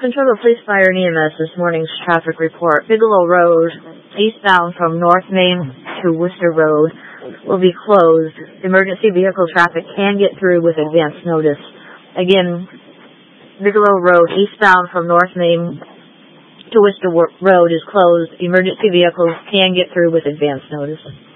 Centralia Police Fire and EMS this morning's traffic report. Bigelow Road, eastbound from North Main to Worcester Road, will be closed. Emergency vehicle traffic can get through with advance notice. Again, Bigelow Road, eastbound from North Main to Worcester Road is closed. Emergency vehicles can get through with advance notice.